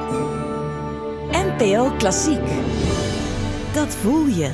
NPO Klassiek. Dat voel je.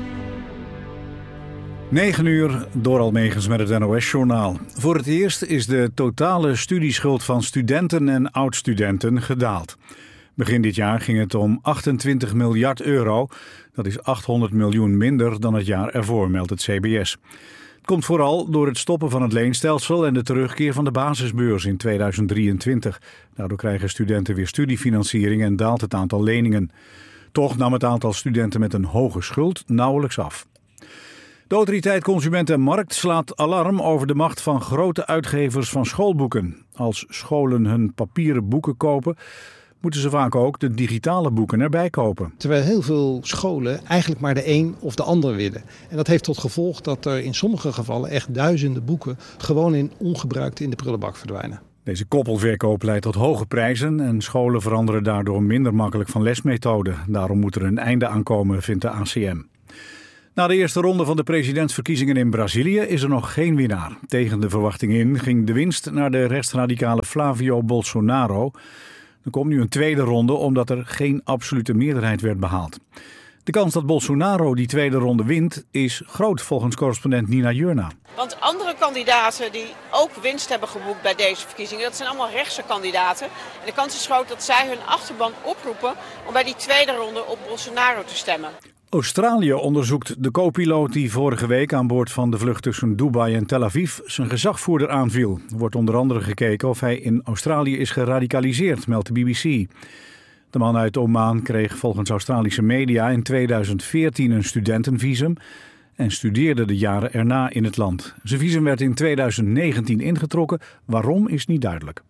9 uur, door Almegens met het NOS-journaal. Voor het eerst is de totale studieschuld van studenten en oud-studenten gedaald. Begin dit jaar ging het om 28 miljard euro. Dat is 800 miljoen minder dan het jaar ervoor, meldt het CBS. Het komt vooral door het stoppen van het leenstelsel en de terugkeer van de basisbeurs in 2023. Daardoor krijgen studenten weer studiefinanciering en daalt het aantal leningen. Toch nam het aantal studenten met een hoge schuld nauwelijks af. De autoriteit Consument en Markt slaat alarm over de macht van grote uitgevers van schoolboeken. Als scholen hun papieren boeken kopen, moeten ze vaak ook de digitale boeken erbij kopen. Terwijl heel veel scholen eigenlijk maar de een of de ander willen. En dat heeft tot gevolg dat er in sommige gevallen echt duizenden boeken gewoon ongebruikt in de prullenbak verdwijnen. Deze koppelverkoop leidt tot hoge prijzen en scholen veranderen daardoor minder makkelijk van lesmethode. Daarom moet er een einde aan komen, vindt de ACM. Na de eerste ronde van de presidentsverkiezingen in Brazilië is er nog geen winnaar. Tegen de verwachting in ging de winst naar de rechtsradicale Flavio Bolsonaro. Er komt nu een tweede ronde omdat er geen absolute meerderheid werd behaald. De kans dat Bolsonaro die tweede ronde wint is groot volgens correspondent Nina Jurna. Want andere kandidaten die ook winst hebben geboekt bij deze verkiezingen, dat zijn allemaal rechtse kandidaten. En de kans is groot dat zij hun achterban oproepen om bij die tweede ronde op Bolsonaro te stemmen. Australië onderzoekt de co-piloot die vorige week aan boord van de vlucht tussen Dubai en Tel Aviv zijn gezagvoerder aanviel. Er wordt onder andere gekeken of hij in Australië is geradicaliseerd, meldt de BBC. De man uit Oman kreeg volgens Australische media in 2014 een studentenvisum en studeerde de jaren erna in het land. Zijn visum werd in 2019 ingetrokken. Waarom is niet duidelijk.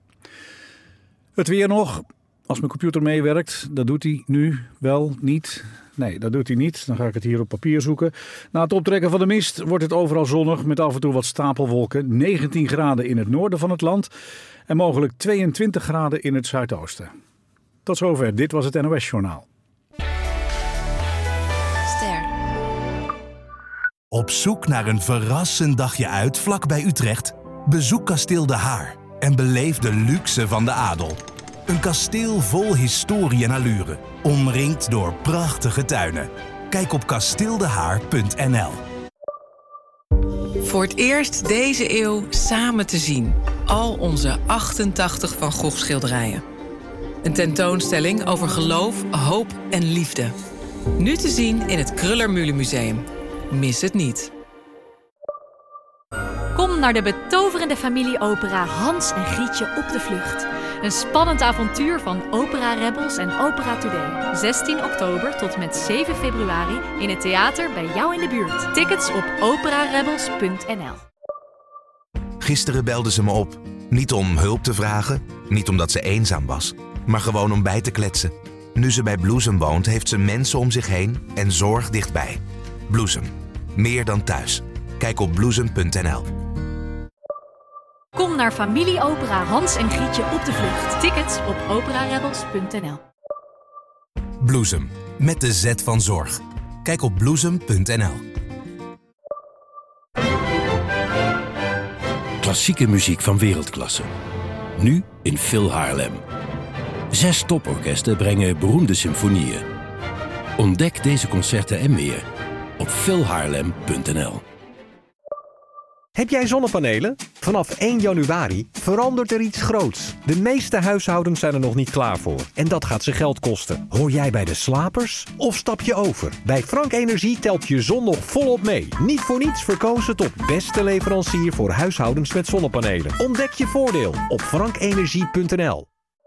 Het weer nog. Als mijn computer meewerkt, dat doet hij nu wel niet. Nee, dat doet hij niet. Dan ga ik het hier op papier zoeken. Na het optrekken van de mist wordt het overal zonnig met af en toe wat stapelwolken. 19 graden in het noorden van het land en mogelijk 22 graden in het zuidoosten. Tot zover. Dit was het NOS-journaal. Ster. Op zoek naar een verrassend dagje uit vlak bij Utrecht? Bezoek Kasteel De Haar en beleef de luxe van de adel. Een kasteel vol historie en allure, omringd door prachtige tuinen. Kijk op kasteeldehaar.nl. Voor het eerst deze eeuw samen te zien. Al onze 88 Van Gogh schilderijen. Een tentoonstelling over geloof, hoop en liefde. Nu te zien in het Kröller-Mühle Museum. Mis het niet. Kom naar de betoverende familieopera Hans en Grietje op de vlucht. Een spannend avontuur van Opera Rebels en Opera Today. 16 oktober tot met 7 februari in het theater bij jou in de buurt. Tickets op operarebels.nl. Gisteren belde ze me op. Niet om hulp te vragen, niet omdat ze eenzaam was, maar gewoon om bij te kletsen. Nu ze bij Bloesem woont, heeft ze mensen om zich heen en zorg dichtbij. Bloesem. Meer dan thuis. Kijk op bloesem.nl. Kom naar familieopera Hans en Grietje op de vlucht. Tickets op operarebels.nl. Bloesem. Met de Z van zorg. Kijk op bloesem.nl. Klassieke muziek van wereldklasse. Nu in Phil Haarlem. 6 toporkesten brengen beroemde symfonieën. Ontdek deze concerten en meer op philhaarlem.nl. Heb jij zonnepanelen? Vanaf 1 januari verandert er iets groots. De meeste huishoudens zijn er nog niet klaar voor. En dat gaat ze geld kosten. Hoor jij bij de slapers? Of stap je over? Bij Frank Energie telt je zon nog volop mee. Niet voor niets verkozen tot beste leverancier voor huishoudens met zonnepanelen. Ontdek je voordeel op frankenergie.nl.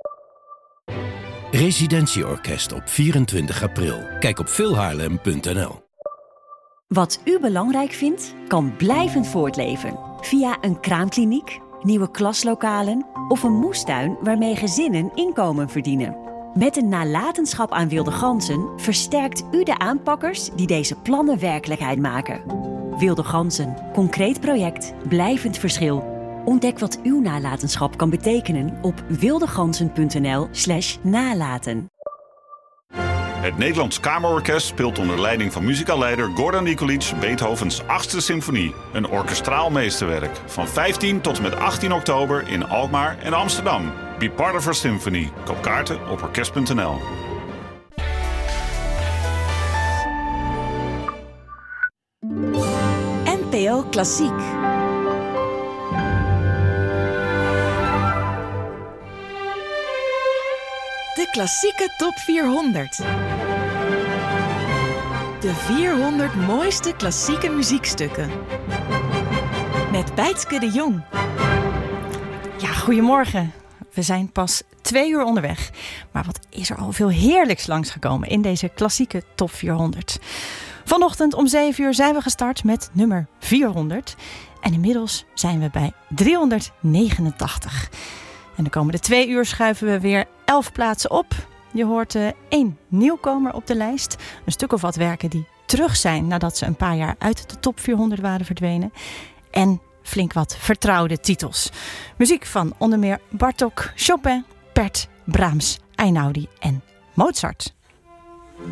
Residentieorkest op 24 april. Kijk op philhaarlem.nl. Wat u belangrijk vindt, kan blijvend voortleven. Via een kraamkliniek, nieuwe klaslokalen of een moestuin waarmee gezinnen inkomen verdienen. Met een nalatenschap aan wilde ganzen versterkt u de aanpakkers die deze plannen werkelijkheid maken. Wilde ganzen, concreet project, blijvend verschil. Ontdek wat uw nalatenschap kan betekenen op wildeganzen.nl/nalaten. Het Nederlands Kamerorkest speelt onder leiding van muzikaalleider Gordon Nikolic Beethovens 8e symfonie. Een orkestraal meesterwerk. Van 15 tot en met 18 oktober in Alkmaar en Amsterdam. Be part of our symphony. Koop kaarten op orkest.nl. NPO Klassiek. De klassieke top 400. De 400 mooiste klassieke muziekstukken. Met Bijtske de Jong. Ja, goedemorgen. We zijn pas 2 uur onderweg. Maar wat is er al veel heerlijks langsgekomen in deze klassieke top 400. Vanochtend om 7 uur zijn we gestart met nummer 400. En inmiddels zijn we bij 389. En de komende 2 uur schuiven we weer 11 plaatsen op. Je hoort 1 nieuwkomer op de lijst. Een stuk of wat werken die terug zijn nadat ze een paar jaar uit de top 400 waren verdwenen. En flink wat vertrouwde titels. Muziek van onder meer Bartók, Chopin, Pärt, Brahms, Einaudi en Mozart.